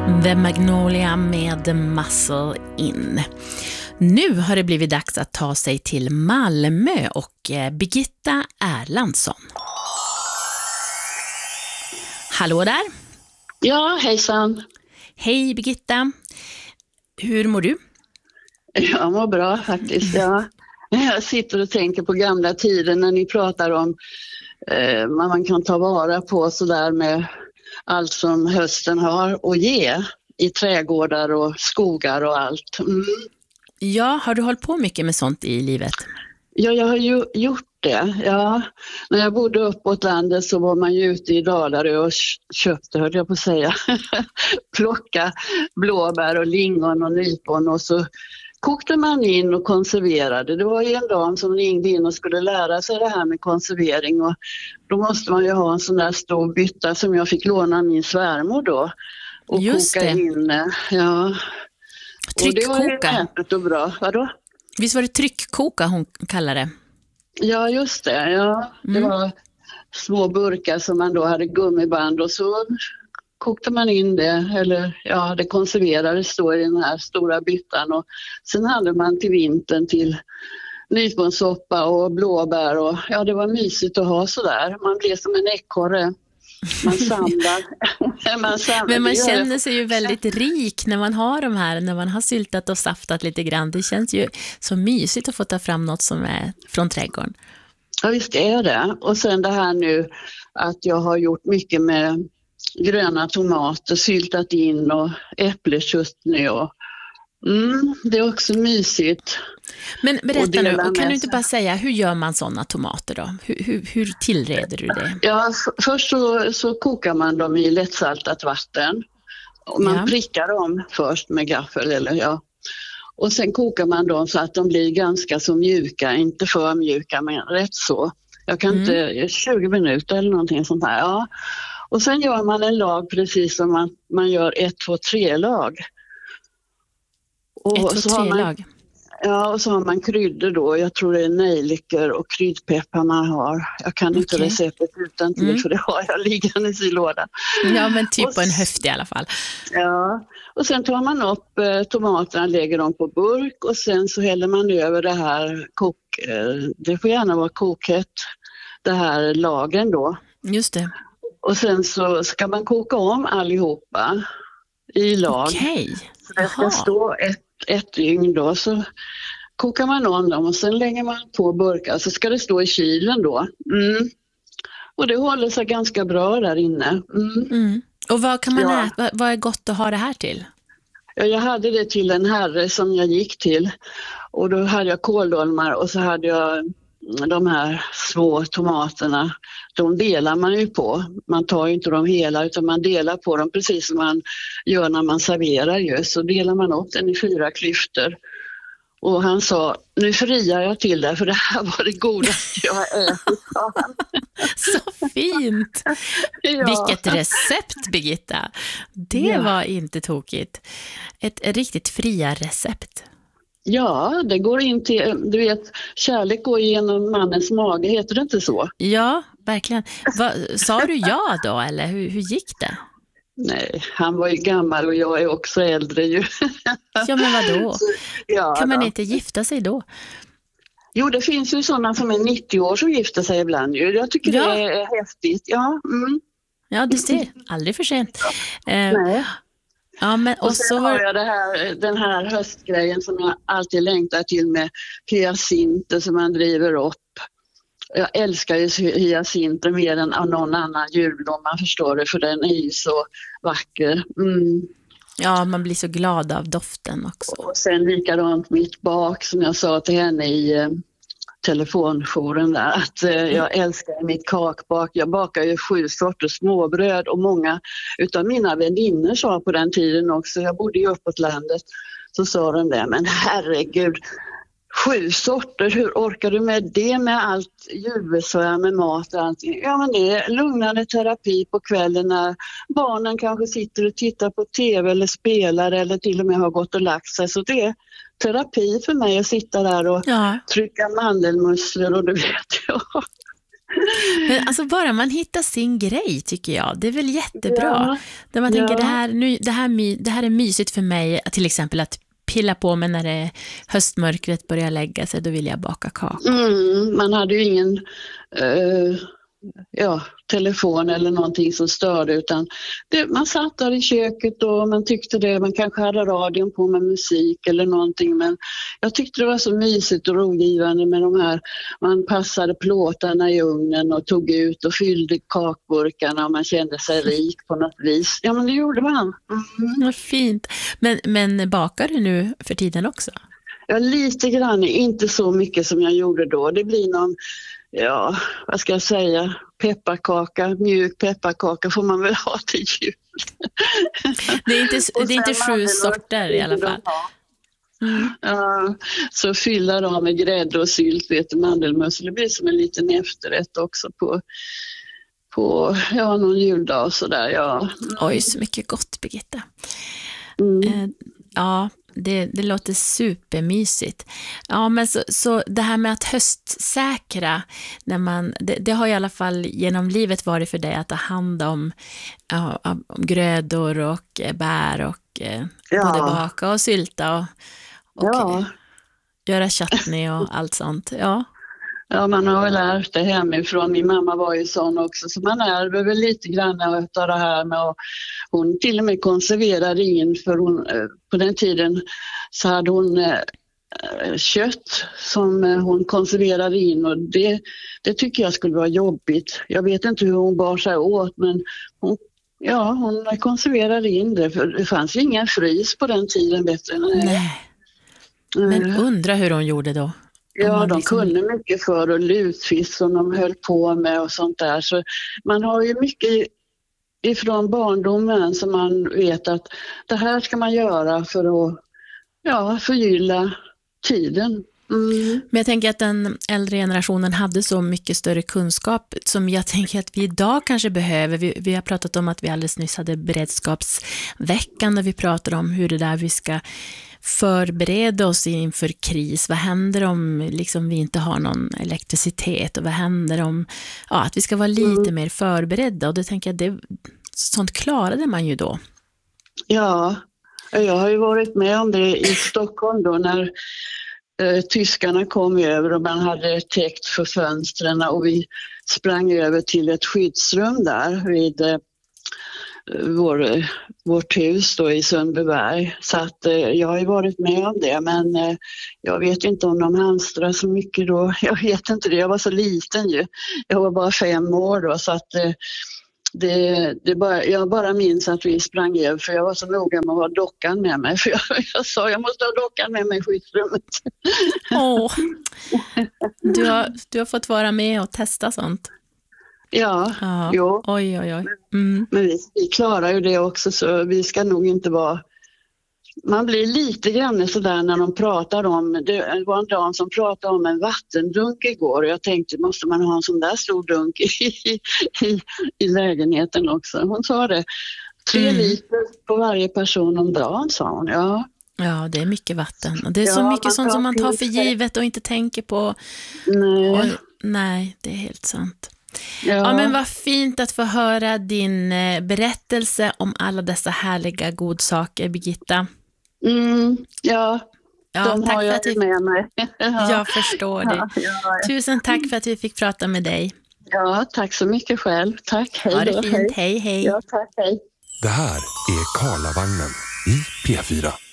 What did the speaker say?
The Magnolia med Muscle In. Nu har det blivit dags att ta sig till Malmö och Birgitta Erlandsson. Hallå där. Ja, hejsan. Hej Birgitta. Hur mår du? Jag mår bra faktiskt, ja. Jag sitter och tänker på gamla tider när ni pratar om vad man kan ta vara på sådär med allt som hösten har att ge i trädgårdar och skogar och allt. Mm. Ja, har du hållit på mycket med sånt i livet? Ja, jag har ju gjort det. Ja. När jag bodde uppåt landet så var man ju ute i Dalarö och köpte, höll jag på att säga, plocka blåbär och lingon och nypon och så kokte man in och konserverade. Det var ju en dam som ringde in och skulle lära sig det här med konservering och då måste man ju ha en sån där stor bytta som jag fick låna min svärmor då och just koka det. in. Ja. Tryckkoka. Och det var ju nätet och bra. Vadå? Visst var det tryckkoka hon kallade det? Ja, just det. Ja. Det var små burkar som man då hade gummiband och så kokte man in det, eller ja, det konserverades då i den här stora byttan och sen hade man till vintern till nyponsoppa och blåbär och ja, det var mysigt att ha sådär. Man blev som en ekorre. Man samlar. Men man känner sig ju väldigt rik när man har de här, när man har syltat och saftat lite grann. Det känns ju så mysigt att få ta fram något som är från trädgården. Ja, visst är det. Och sen det här nu att jag har gjort mycket med gröna tomater, syltat in och äppelkött nu. Det är också mysigt. Men berätta nu, kan du inte bara säga, hur gör man sådana tomater då? Hur tillreder du det? Ja, först så kokar man dem i lättsaltat vatten. Och man prickar dem först med gaffel eller ja. Och sen kokar man dem så att de blir ganska så mjuka, inte för mjuka men rätt så. Jag kan inte, 20 minuter eller någonting sånt här, ja. Och sen gör man en lag precis som man gör 1, 2, 3 lag. 1, 2, 3 lag? Ja, och så har man kryddor då. Jag tror det är nejlikor och kryddpeppar man har. Jag kan inte receptet utan till för det har jag liggande i lådan. Ja, men typ på en höft i alla fall. Ja, och sen tar man upp tomaterna, lägger dem på burk och sen så häller man över det här det får gärna vara kokhett, det här lagen då. Just det. Och sen så ska man koka om allihopa i lag. Okej. Så det ska stå ett dygn då, så kokar man om dem och sen lägger man på burkar så ska det stå i kylen då. Och det håller sig ganska bra där inne. Och vad kan man äta? Vad är gott att ha det här till? Ja, jag hade det till en herre som jag gick till och då hade jag kåldolmar och så hade jag de här små tomaterna, de delar man ju på. Man tar ju inte dem hela utan man delar på dem precis som man gör när man serverar ju. Så delar man upp den i 4 klyftor. Och han sa, nu friar jag till det för det här var det godaste jag har ätit. Så fint! Ja. Vilket recept, Birgitta! Det var inte tokigt. Ett riktigt fria recept. Ja, det går in till, du vet, kärlek går genom mannens mage, heter det inte så? Ja, verkligen. Sa du ja då, eller hur gick det? Nej, han var ju gammal och jag är också äldre ju. Ja, men vadå? Ja, kan man inte gifta sig då? Jo, det finns ju sådana som är 90 år som gifter sig ibland ju. Jag tycker det är häftigt, ja. Ja, du ser, aldrig för sent. Nej. Ja, men och sen har jag den här höstgrejen som jag alltid längtar till med hyacinter som man driver upp. Jag älskar ju hyacinter mer än någon annan julblom, man förstår det, för den är ju så vacker. Ja, man blir så glad av doften också. Och sen likadant mitt bak som jag sa till henne i telefonjouren där, att jag älskar mitt kakbak. Jag bakar ju 7 sorters småbröd och många utav mina vänner sa på den tiden också, jag bodde ju uppåt landet, så sa de det, men herregud, 7 sorter, hur orkar du med det med allt julbesvär med mat och allting? Ja, men det är lugnande terapi på kvällen när barnen kanske sitter och tittar på tv eller spelar eller till och med har gått och lagt sig, så det är terapi för mig att sitta där och trycka mandelmusslor och du vet jag. Men alltså bara man hittar sin grej tycker jag, det är väl jättebra. Ja. Där man tänker Ja. det här är mysigt för mig, till exempel att pilla på mig när det höstmörkret börjar lägga sig, då vill jag baka kakor. Man hade ju ingen telefon eller någonting som störde, utan man satt där i köket och man tyckte det, man kanske hade radion på med musik eller någonting, men jag tyckte det var så mysigt och rogivande med de här, man passade plåtarna i ugnen och tog ut och fyllde kakburkarna och man kände sig rik på något vis. Ja, men det gjorde man. Vad fint. Men bakar du nu för tiden också? Ja, lite grann, inte så mycket som jag gjorde då. Det blir någon, vad ska jag säga, mjuk pepparkaka får man väl ha till jul. Det är inte 7 sorter i alla fall. Ja, så fylla dem med grädde och sylt, mandelmust. Det blir som en liten efterrätt också på någon juldag och sådär. Ja. Oj, så mycket gott, Birgitta. Det låter supermysigt. Ja, men så det här med att höstsäkra, det har i alla fall genom livet varit för dig att ta hand om grödor och bär och både baka och sylta och göra chutney och allt sånt. Ja. Ja, man har väl lärt det hemifrån. Min mamma var ju sån också, så man ärver väl lite grann av det här med, och hon till och med konserverade in, för hon, på den tiden så hade hon kött som hon konserverade in, och det tycker jag skulle vara jobbigt. Jag vet inte hur hon bar sig åt, men hon konserverade in det, för det fanns ju ingen frys på den tiden, bättre. Nej. Men undra hur hon gjorde då. Ja, de kunde mycket för och lutfisk som de höll på med och sånt där. Så man har ju mycket ifrån barndomen som man vet att det här ska man göra för att förgylla tiden. Men jag tänker att den äldre generationen hade så mycket större kunskap som jag tänker att vi idag kanske behöver. Vi har pratat om att vi alldeles nyss hade beredskapsveckan där vi pratade om hur det där vi ska förbereda oss inför kris. Vad händer om vi inte har någon elektricitet, och vad händer om att vi ska vara lite mer förberedda, och det tänker jag sånt klarade man ju då. Ja, jag har ju varit med om det i Stockholm då när tyskarna kom över och man hade täckt för fönstren, och vi sprang över till ett skyddsrum där vid vårt hus då i Sundbyberg. Så att jag har ju varit med om det, men jag vet inte om de hamstrade så mycket då. Jag vet inte det, jag var så liten ju. Jag var bara 5 år då, så att jag bara minns att vi sprang över, för jag var så noga med att ha dockan med mig, för jag sa jag måste ha dockan med mig i skyddsrummet. Du har fått vara med och testa sånt. Ja. Jo. Oj. Men vi klarar ju det också, så vi ska nog inte vara... Man blir lite grann sådär när de pratar om... Det var en dam som pratade om en vattendunk igår, och jag tänkte, måste man ha en sån där stor dunk i lägenheten också? Hon sa det. 3 liter på varje person om dagen, sa hon. Ja. Ja, det är mycket vatten. Och det är så mycket sånt som man tar för givet och inte tänker på. Nej, det är helt sant. Ja, men vad fint att få höra din berättelse om alla dessa härliga godsaker, Birgitta. De tack har jag för att med mig. Jag förstår det. Tusen tack för att vi fick prata med dig. Ja, tack så mycket själv. Tack, hej då. Ha det fint, hej. Ja, tack, hej. Det här är Karlavagnen i P4.